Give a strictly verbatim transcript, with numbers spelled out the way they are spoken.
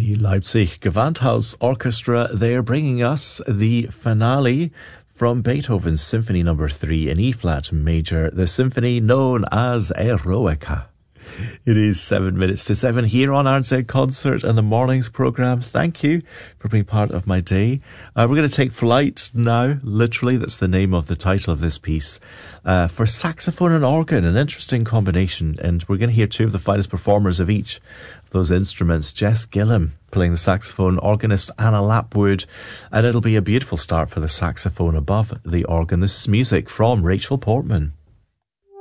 The Leipzig Gewandhaus Orchestra, they're bringing us the finale from Beethoven's Symphony Number three in E-flat major, the symphony known as Eroica. It is seven minutes to seven here on R N Z Concert and the Mornings programme. Thank you for being part of my day. Uh, we're going to take flight now, literally, that's the name of the title of this piece, uh, for saxophone and organ, an interesting combination. And we're going to hear two of the finest performers of each of those instruments. Jess Gillam playing the saxophone, organist Anna Lapwood, and it'll be a beautiful start for the saxophone above the organ. This is music from Rachel Portman.